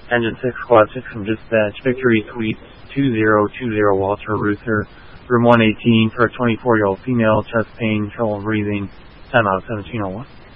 Engine 6, Squad 6 from Dispatch. Victory Suite 2020 Walter Ruther. Room 118 for a 24-year-old female. Chest pain, trouble breathing. Time out 1701.